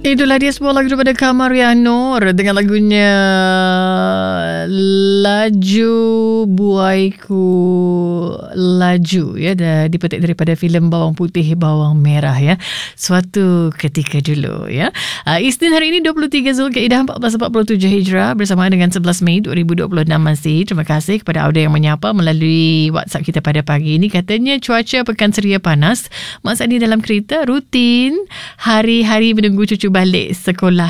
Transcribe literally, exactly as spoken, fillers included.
Itulah dia sebuah lagu daripada Kamaria Nur dengan lagunya Laju Buaiku Laju, ya, dipetik daripada filem Bawang Putih Bawang Merah, ya. Suatu ketika dulu, ya. Uh, Isnin hari ini dua puluh tiga Zulkaidah seribu empat ratus empat puluh tujuh Hijrah bersama dengan sebelas Mei dua ribu dua puluh enam masih. Terima kasih kepada Auda yang menyapa melalui WhatsApp kita pada pagi ini. Katanya cuaca pekan seria panas. Mak Sani dalam kereta rutin hari-hari menunggu cucu balik sekolah